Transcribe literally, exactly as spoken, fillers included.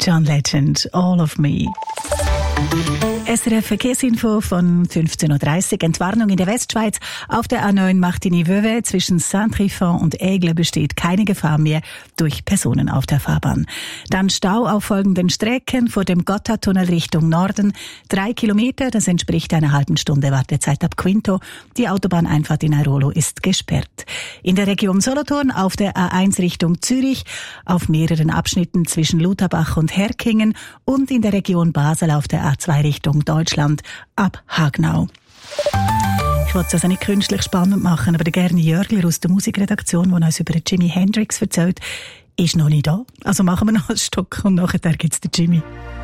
John Legend, All of Me. S R F Verkehrsinfo von fünfzehn Uhr dreißig. Entwarnung in der Westschweiz. Auf der A neun Martigny-Vevey zwischen Saint-Trifon und Aigle besteht keine Gefahr mehr durch Personen auf der Fahrbahn. Dann Stau auf folgenden Strecken vor dem Gotthardtunnel Richtung Norden. Drei Kilometer, das entspricht einer halben Stunde Wartezeit ab Quinto. Die Autobahneinfahrt in Airolo ist gesperrt. In der Region Solothurn auf der A eins Richtung Zürich, auf mehreren Abschnitten zwischen Lutherbach und Herkingen und in der Region Basel auf der A zwei Richtung Deutschland ab Hagnau. Ich wollte es also nicht künstlich spannend machen, aber der Gerni Jörgler aus der Musikredaktion, der uns über Jimi Hendrix erzählt, ist noch nicht da. Also machen wir noch ein Stück und nachher gibt es den Jimmy.